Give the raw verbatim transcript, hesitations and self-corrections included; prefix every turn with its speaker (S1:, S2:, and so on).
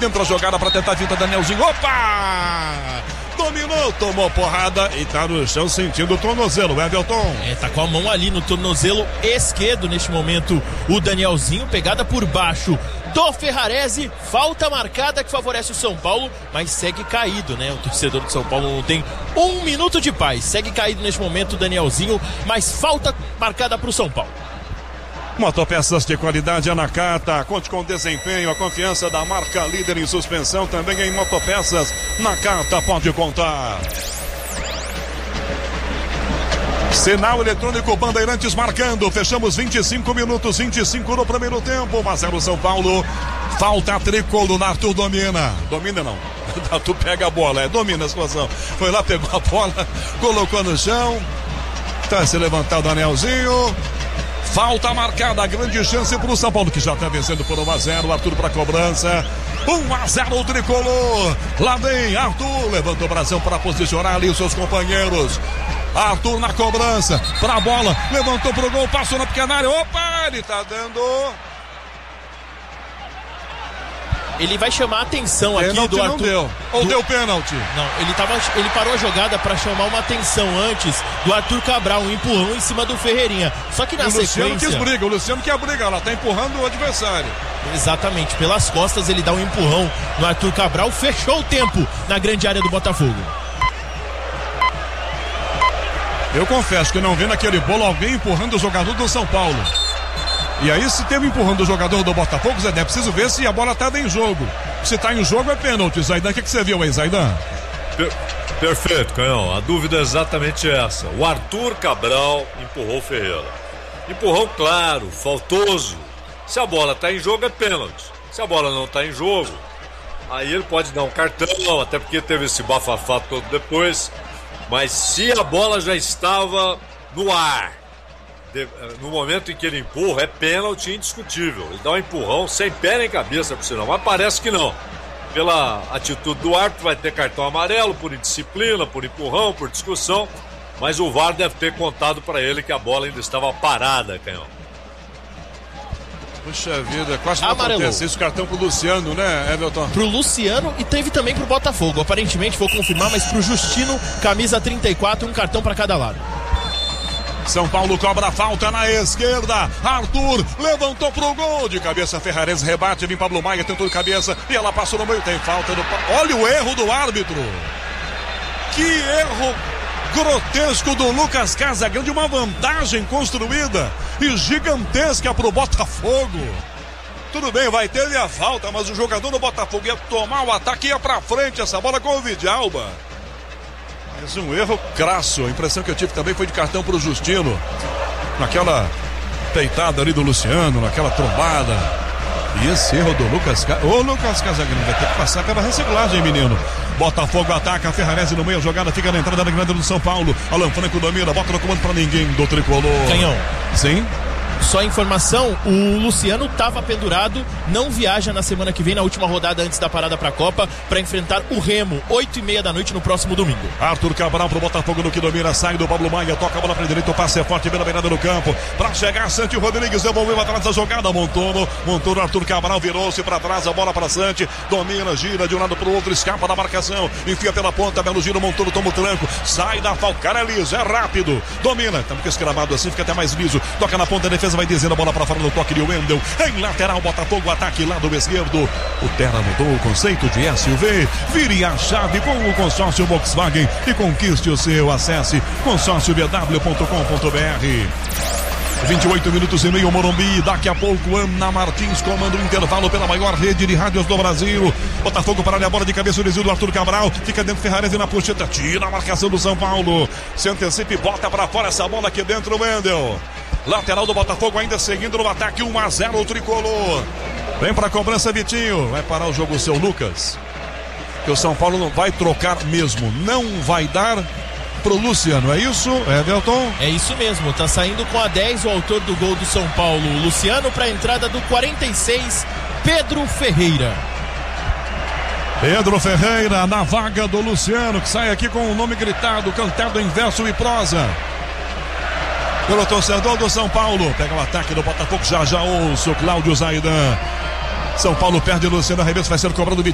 S1: dentro da jogada para tentar a finta, Danielzinho. Opa! Dominou, tomou porrada e tá no chão sentindo o tornozelo, Everton.
S2: É, tá com a mão ali no tornozelo esquerdo neste momento o Danielzinho, pegada por baixo do Ferrarese, falta marcada que favorece o São Paulo, mas segue caído, né? O torcedor do São Paulo não tem um minuto de paz, segue caído neste momento o Danielzinho, mas falta marcada pro São Paulo.
S1: Motopeças de qualidade é na Carta. Conte com desempenho, a confiança da marca líder em suspensão também em motopeças. Na Carta pode contar. Sinal eletrônico Bandeirantes marcando. Fechamos vinte e cinco minutos, vinte e cinco no primeiro tempo. um a zero São Paulo. Falta tricolor. Arthur domina. Domina não. Arthur pega a bola, é, domina a situação. Foi lá, pegou a bola, colocou no chão. Tá se levantar o Danielzinho. Falta marcada, grande chance para o São Paulo, que já está vencendo por um a zero. Arthur para cobrança. um a zero o tricolor. Lá vem Arthur, levantou o bração para posicionar ali os seus companheiros. Arthur na cobrança, para a bola, levantou para o gol, passou na pequena área. Opa, ele está dando...
S2: Ele vai chamar a atenção aqui
S1: pênalti
S2: do Arthur.
S1: Não deu. Ou
S2: do...
S1: deu pênalti?
S2: Não, ele, tava, ele parou a jogada para chamar uma atenção antes do Arthur Cabral, um empurrão em cima do Ferreirinha. Só que na
S1: o
S2: sequência...
S1: Luciano quis briga, o Luciano quer briga, ela está empurrando o adversário.
S2: Exatamente, pelas costas ele dá um empurrão no Arthur Cabral, fechou o tempo na grande área do Botafogo.
S1: Eu confesso que não vi naquele bolo alguém empurrando o jogador do São Paulo. E aí, se teve empurrando o jogador do Botafogo, Zé, é preciso ver se a bola estava em jogo. Se está em jogo é pênalti. Zaidan, o que, que você viu aí, Zaidan?
S3: Per- perfeito, Canhão. A dúvida é exatamente essa. O Arthur Cabral empurrou o Ferreira. Empurrão claro, faltoso. Se a bola está em jogo é pênalti. Se a bola não está em jogo, aí ele pode dar um cartão, até porque teve esse bafafá todo depois. Mas se a bola já estava no ar, no momento em que ele empurra, é pênalti indiscutível. Ele dá um empurrão sem pé nem cabeça, por sinal, mas parece que não. Pela atitude do árbitro, vai ter cartão amarelo por indisciplina, por empurrão, por discussão, mas o V A R deve ter contado para ele que a bola ainda estava parada, Canhão.
S1: Puxa vida, quase não
S2: Amarelou.
S1: acontece isso, cartão pro Luciano, né, Everton?
S2: Pro Luciano e teve também pro Botafogo, aparentemente, vou confirmar, mas pro Justino, camisa trinta e quatro, um cartão para cada lado.
S1: São Paulo cobra a falta na esquerda. Arthur levantou pro gol. De cabeça, Ferrarese rebate. Vem Pablo Maia, tentou de cabeça. E ela passou no meio. Tem falta do... Olha o erro do árbitro. Que erro grotesco do Lucas Casagrande. Uma vantagem construída e gigantesca pro Botafogo. Tudo bem, vai ter a falta, mas o jogador do Botafogo ia tomar o ataque e ia pra frente. Essa bola com o Vidalba. Mas um erro crasso. A impressão que eu tive também foi de cartão pro Justino. Naquela peitada ali do Luciano, naquela trombada. E esse erro do Lucas Casagrande. Ô, Lucas Casagrande, vai ter que passar pela reciclagem, menino. Botafogo ataca, Ferrarese no meio, a jogada fica na entrada da grande do São Paulo. Alan Franco domina, bota no comando pra ninguém do tricolor.
S2: Canhão.
S1: Sim.
S2: Só informação, o Luciano estava pendurado, não viaja na semana que vem, na última rodada antes da parada para a Copa, para enfrentar o Remo, oito e meia da noite no próximo domingo.
S1: Arthur Cabral pro Botafogo no que domina, sai do Pablo Maia, toca a bola para direita, o passe é forte, vem na beirada do campo, para chegar Santi Rodrigues, devolveu atrás da jogada, Montoro, Montoro, Arthur Cabral virou-se para trás, a bola para Santi, domina, gira de um lado para o outro, escapa da marcação, enfia pela ponta, belo giro, Montoro toma o tranco, sai da falta, cara é liso, é rápido, domina, estamos com esse gramado assim, fica até mais liso, toca na ponta, a defesa vai dizendo a bola para fora no toque de Wendel, em lateral, Botafogo, ataque lado esquerdo, o Terra mudou o conceito de S U V, vire a chave com o consórcio Volkswagen e conquiste o seu, acesse consórcio b w ponto com ponto b r. vinte e oito minutos e meio, Morumbi, daqui a pouco Ana Martins comanda o intervalo pela maior rede de rádios do Brasil. Botafogo para a bola de cabeça, o desvio do Arthur Cabral, fica dentro Ferrarese na puxeta, tira a marcação do São Paulo, se antecipa e bota para fora essa bola aqui dentro, Wendel. Lateral do Botafogo ainda seguindo no ataque, um a zero o tricolor. Vem para a cobrança, Vitinho, vai parar o jogo o seu Lucas, que o São Paulo não vai trocar mesmo, não vai dar pro Luciano, é isso, Everton?
S2: É isso mesmo, tá saindo com a dez o autor do gol do São Paulo, Luciano, para a entrada do quarenta e seis, Pedro Ferreira.
S1: Pedro Ferreira na vaga do Luciano, que sai aqui com o nome gritado, cantado em verso e prosa pelo torcedor do São Paulo. Pega o ataque do Botafogo, já já ouço Cláudio Zaidan. São Paulo perde, Luciano, arremesso vai ser cobrado.